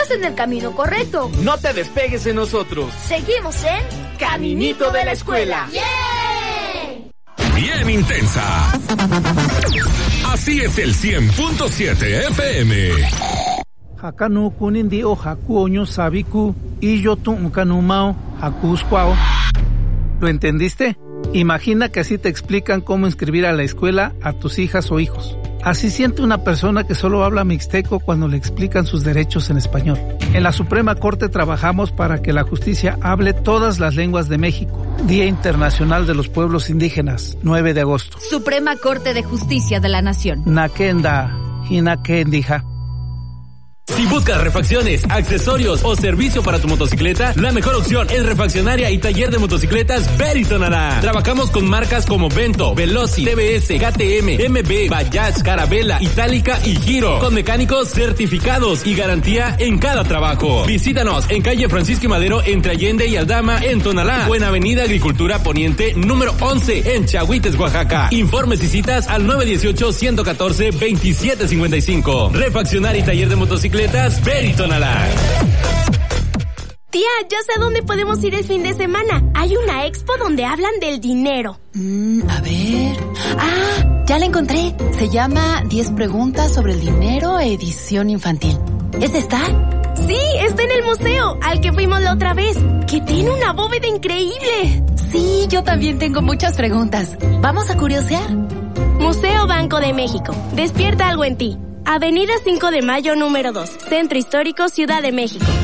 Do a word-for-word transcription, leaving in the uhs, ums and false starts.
Estás en el camino correcto. No te despegues de nosotros. Seguimos en Caminito de la Escuela. ¡Yay! Bien intensa. Así es el cien punto siete F M. Hakanu kunindi o haku oño sabiku y yo tu unkanumao hakuskwao. ¿Lo entendiste? Imagina que así te explican cómo inscribir a la escuela a tus hijas o hijos. Así siente una persona que solo habla mixteco cuando le explican sus derechos en español. En la Suprema Corte trabajamos para que la justicia hable todas las lenguas de México. Día Internacional de los Pueblos Indígenas, nueve de agosto. Suprema Corte de Justicia de la Nación. Nakenda, hinakendija. Si buscas refacciones, accesorios o servicio para tu motocicleta, la mejor opción es Refaccionaria y Taller de Motocicletas Beri Tonalá. Trabajamos con marcas como Vento, Veloci, T V S, K T M, M B, Bajaj, Carabela, Itálica y Giro, con mecánicos certificados y garantía en cada trabajo. Visítanos en calle Francisco y Madero entre Allende y Aldama en Tonalá o en avenida Agricultura Poniente número once en Chahuites, Oaxaca. Informes y citas al nueve uno ocho, uno uno cuatro, dos siete cinco cinco. Refaccionaria y Taller de Motocicletas Beri Tonalá. Tía, ya sé a dónde podemos ir el fin de semana. Hay una expo donde hablan del dinero. Mm, a ver... Ah, ya la encontré. Se llama diez preguntas sobre el dinero, edición infantil. ¿Es esta? Sí, está en el museo, al que fuimos la otra vez, que tiene una bóveda increíble. Sí, yo también tengo muchas preguntas. ¿Vamos a curiosear? Museo Banco de México. Despierta algo en ti. Avenida cinco de Mayo número dos, Centro Histórico, Ciudad de México.